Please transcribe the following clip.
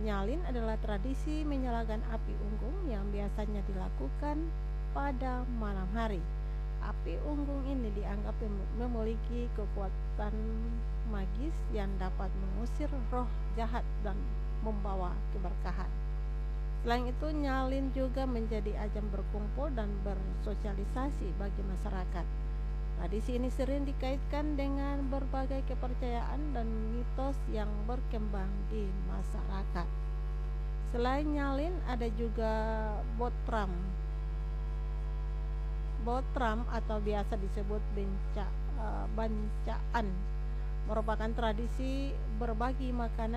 Nyalin adalah tradisi menyalakan api unggung yang biasanya dilakukan pada malam hari. Api unggung ini dianggap memiliki kekuatan magis yang dapat mengusir roh jahat dan membawa keberkahan. Selain itu, nyalin juga menjadi ajang berkumpul dan bersosialisasi bagi masyarakat. Tradisi ini sering dikaitkan dengan berbagai kepercayaan dan mitos yang berkembang di masyarakat. Selain nyalin, ada juga botram. Botram atau biasa disebut bancaan merupakan tradisi berbagi makanan